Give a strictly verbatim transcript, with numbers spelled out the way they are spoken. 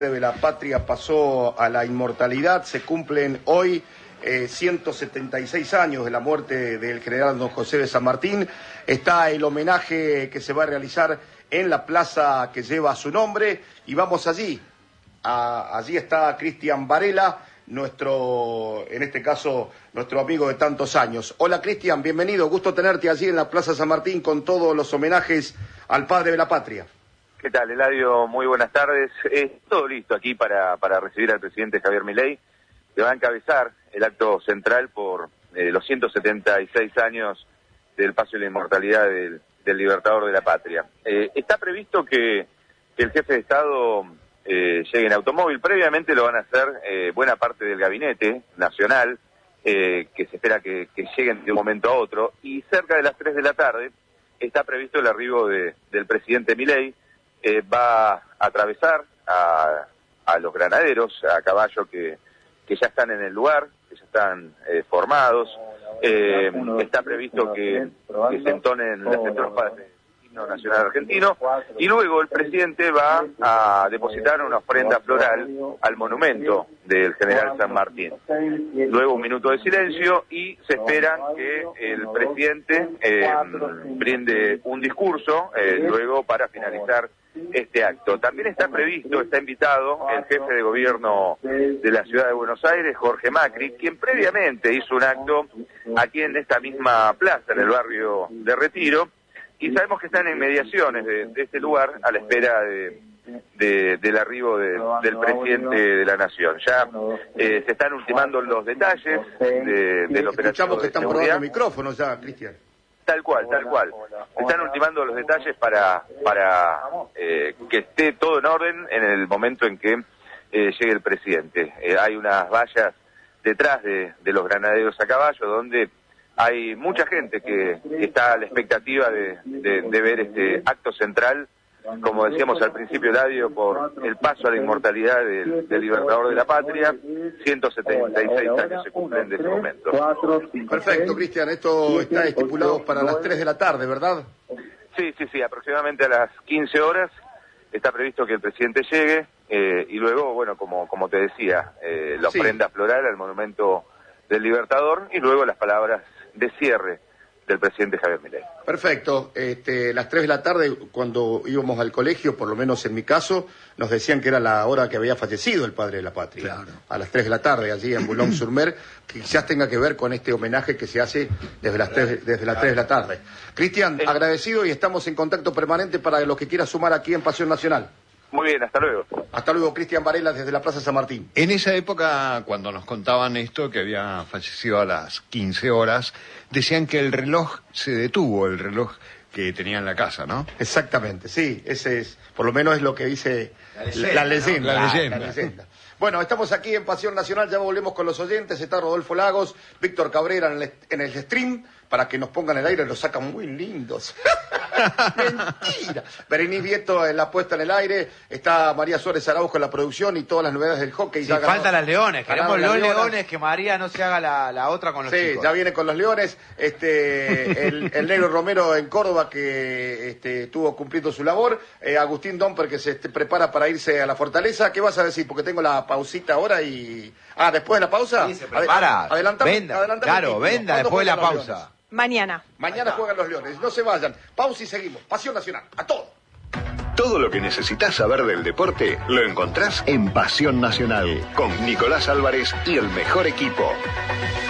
de la Patria pasó a la inmortalidad. Se cumplen hoy eh, ciento setenta y seis años de la muerte del general don José de San Martín. Está el homenaje que se va a realizar en la plaza que lleva su nombre y vamos allí. A, allí está Cristian Varela, nuestro, en este caso, nuestro amigo de tantos años. Hola Cristian, bienvenido, gusto tenerte allí en la Plaza San Martín con todos los homenajes al padre de la patria. ¿Qué tal, Eladio? Muy buenas tardes. Es todo listo aquí para, para recibir al presidente Javier Milei, que va a encabezar el acto central por eh, los ciento setenta y seis años del paso de la inmortalidad del, del libertador de la patria. Eh, está previsto que, que el jefe de Estado eh, llegue en automóvil. Previamente lo van a hacer eh, buena parte del gabinete nacional, eh, que se espera que, que lleguen de un momento a otro, y cerca de las tres de la tarde está previsto el arribo de, del presidente Milei. Eh, va a atravesar a, a los granaderos a caballo que, que ya están en el lugar, que ya están eh, formados. Eh, está previsto que, que se entonen las estrofas del himno nacional argentino y luego el presidente va a depositar una ofrenda floral al monumento del general San Martín. Luego un minuto de silencio y se espera que el presidente eh, brinde un discurso eh, luego para finalizar este acto. También está previsto, está invitado el jefe de gobierno de la ciudad de Buenos Aires, Jorge Macri, quien previamente hizo un acto aquí en esta misma plaza, en el barrio de Retiro, y sabemos que están en inmediaciones de, de este lugar a la espera de, de, del arribo de, del presidente de la nación. Ya eh, se están ultimando los detalles de, del operativo. Escuchamos que están probando micrófonos ya, Cristian. Tal cual, tal cual. Están ultimando los detalles para para eh, que esté todo en orden en el momento en que eh, llegue el presidente. Eh, hay unas vallas detrás de, de los granaderos a caballo donde hay mucha gente que, que está a la expectativa de, de, de ver este acto central, como decíamos al principio, Eladio, por el paso a la inmortalidad del, del libertador de la patria. ciento setenta y seis años se cumplen de ese momento. Perfecto, Cristian, esto está estipulado para las tres de la tarde, ¿verdad? Sí, sí, sí, aproximadamente a las quince horas está previsto que el presidente llegue eh, y luego, bueno, como, como te decía, eh, la ofrenda sí. floral al monumento del libertador y luego las palabras de cierre del presidente Javier Milei. Perfecto. Este, las tres de la tarde, cuando íbamos al colegio, por lo menos en mi caso, nos decían que era la hora que había fallecido el padre de la patria. Claro. A las tres de la tarde, allí en Boulogne-sur-Mer, que quizás tenga que ver con este homenaje que se hace desde las tres, desde las tres de la tarde. Cristian, eh. agradecido y estamos en contacto permanente para lo que quiera sumar aquí en Pasión Nacional. Muy bien, hasta luego. Hasta luego, Cristian Varela, desde la Plaza San Martín. En esa época, cuando nos contaban esto, que había fallecido a las quince horas, decían que el reloj se detuvo, el reloj que tenía en la casa, ¿no? Exactamente, sí, ese es, por lo menos es lo que dice la leyenda. La leyenda, ¿no? la leyenda. La leyenda. Bueno, estamos aquí en Pasión Nacional, ya volvemos con los oyentes, está Rodolfo Lagos, Víctor Cabrera en el, en el stream, para que nos pongan el aire, los sacan muy lindos. Mentira. Berenice Vieto en la puesta en el aire, está María Suárez Araujo en la producción y todas las novedades del hockey. Sí, ya faltan ganó, las leones, queremos los leones. leones, que María no se haga la, la otra con los sí, chicos. Sí, ya viene con los leones, este, el, el negro Romero en Córdoba que este, estuvo cumpliendo su labor, eh, Agustín Domper que se este, prepara para irse a la Fortaleza. ¿Qué vas a decir? Porque tengo la pausita ahora y... Ah, después de la pausa. Sí, se prepara. Ad, adelantame, venda, adelantame claro, venda después de la pausa. Leones? Mañana. Mañana juegan los Leones. No se vayan. Pausa y seguimos. Pasión Nacional. A todo. Todo lo que necesitas saber del deporte lo encontrás en Pasión Nacional con Nicolás Álvarez y el mejor equipo.